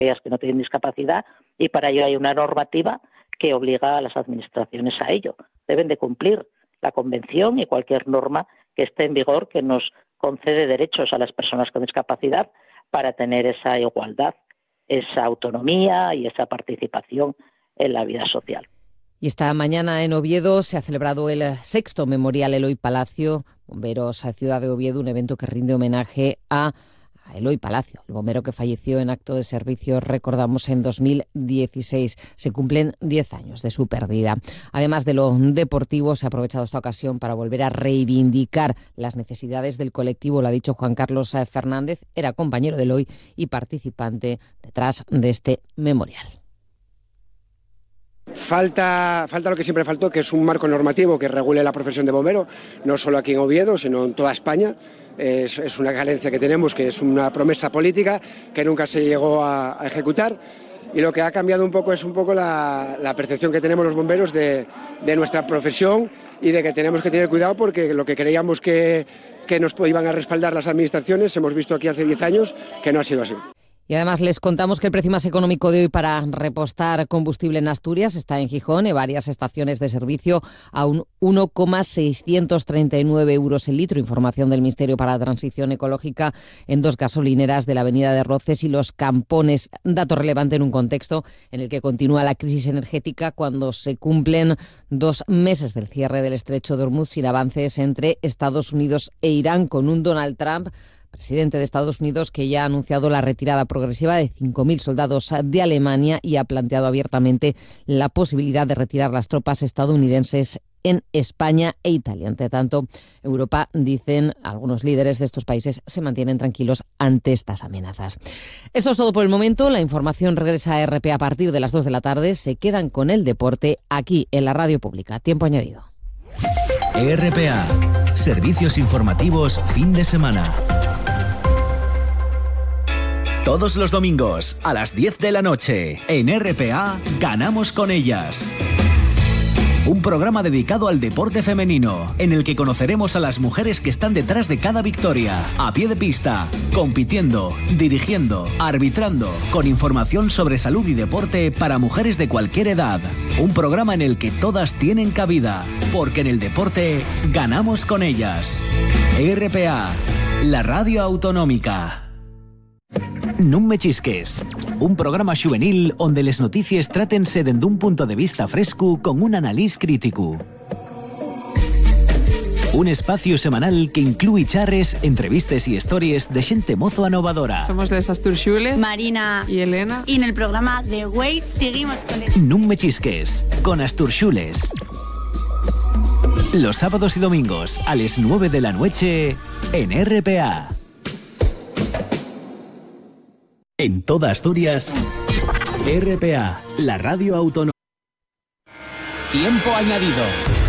que no tienen discapacidad, y para ello hay una normativa que obliga a las administraciones a ello. Deben de cumplir la Convención y cualquier norma que esté en vigor que nos concede derechos a las personas con discapacidad para tener esa igualdad, esa autonomía y esa participación en la vida social. Y esta mañana en Oviedo se ha celebrado el 6º Memorial Eloy Palacio, Bomberos a Ciudad de Oviedo, un evento que rinde homenaje a Eloy Palacio, el bombero que falleció en acto de servicio, recordamos, en 2016. Se cumplen 10 años de su pérdida. Además de lo deportivo, se ha aprovechado esta ocasión para volver a reivindicar las necesidades del colectivo. Lo ha dicho Juan Carlos Fernández, era compañero de Eloy y participante detrás de este memorial. Falta lo que siempre faltó, que es un marco normativo que regule la profesión de bombero, no solo aquí en Oviedo, sino en toda España. Es una carencia que tenemos, que es una promesa política que nunca se llegó a ejecutar, y lo que ha cambiado un poco es la percepción que tenemos los bomberos de nuestra profesión, y de que tenemos que tener cuidado, porque lo que creíamos que nos iban a respaldar las administraciones, hemos visto aquí hace 10 años que no ha sido así. Y además les contamos que el precio más económico de hoy para repostar combustible en Asturias está en Gijón, en varias estaciones de servicio, a un 1,639 euros el litro. Información del Ministerio para la Transición Ecológica en 2 gasolineras de la avenida de Roces y Los Campones. Dato relevante en un contexto en el que continúa la crisis energética, cuando se cumplen 2 meses del cierre del estrecho de Hormuz sin avances entre Estados Unidos e Irán, con un Donald Trump, presidente de Estados Unidos, que ya ha anunciado la retirada progresiva de 5.000 soldados de Alemania y ha planteado abiertamente la posibilidad de retirar las tropas estadounidenses en España e Italia. Entre tanto, Europa, dicen algunos líderes de estos países, se mantienen tranquilos ante estas amenazas. Esto es todo por el momento. La información regresa a RP a partir de las 2 de la tarde. Se quedan con el deporte aquí en la Radio Pública. Tiempo añadido. RPA, servicios informativos fin de semana. Todos los domingos a las 10 de la noche en RPA, Ganamos con ellas. Un programa dedicado al deporte femenino, en el que conoceremos a las mujeres que están detrás de cada victoria, a pie de pista, compitiendo, dirigiendo, arbitrando, con información sobre salud y deporte para mujeres de cualquier edad. Un programa en el que todas tienen cabida, porque en el deporte ganamos con ellas. RPA, la radio autonómica. Non me chisques, un programa juvenil onde les notícies trátense dende un punto de vista fresco con un analís crítico. Un espacio semanal que incluye charres, entrevistas y historias de xente mozo anovadora. Somos les Asturxules, Marina y Elena. Y en el programa The Way seguimos con el... Non me chisques, con Asturxules. Los sábados y domingos a las 9 de la noche en RPA. En toda Asturias, RPA, la radio autonómica. Tiempo añadido.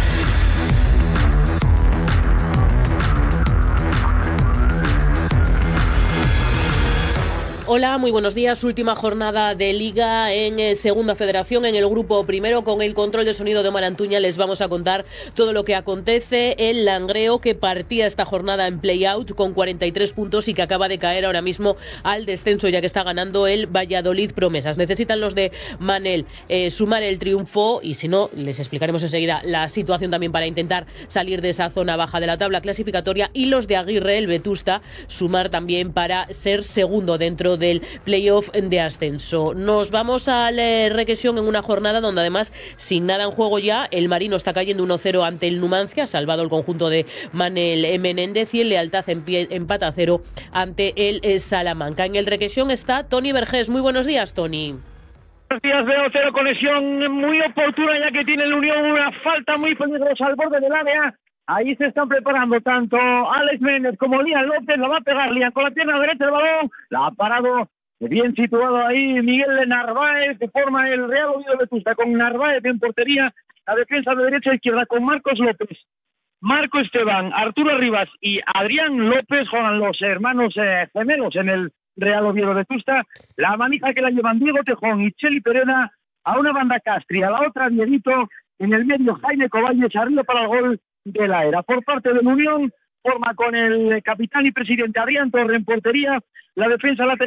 Hola, muy buenos días. Última jornada de Liga en Segunda Federación, en el grupo primero. Con el control de sonido de Omar Antuña les vamos a contar todo lo que acontece. El Langreo, que partía esta jornada en play-out con 43 puntos y que acaba de caer ahora mismo al descenso, ya que está ganando el Valladolid Promesas. Necesitan los de Manel sumar el triunfo, y si no, les explicaremos enseguida la situación también para intentar salir de esa zona baja de la tabla clasificatoria. Y los de Aguirre, el Vetusta, sumar también para ser segundo dentro del playoff de ascenso. Nos vamos al Requesión en una jornada donde, además, sin nada en juego ya, el Marino está cayendo 1-0 ante el Numancia, salvado el conjunto de Manel Menéndez, y el Lealtad empata a 0 ante el Salamanca. En el Requesión está Toni Vergés. Muy buenos días, Toni. Buenos días, veo cero, conexión muy oportuna, ya que tiene el Unión una falta muy peligrosa al borde del área. Ahí se están preparando tanto Alex Méndez como Lian López. La va a pegar Lian con la pierna derecha del balón. La ha parado bien situado ahí Miguel Narváez, que forma el Real Oviedo Vetusta, con Narváez en portería. La defensa de derecha a izquierda con Marcos López, Marco Esteban, Arturo Rivas y Adrián López. Juegan los hermanos gemelos en el Real Oviedo Vetusta. La manija que la llevan Diego Tejón y Cheli Pereda. A una banda Castri, a la otra Dieguito. En el medio Jaime Coballes, arriba para el gol de la era. Por parte de la Unión, forma con el capitán y presidente Adrián Torre en portería. La defensa lateral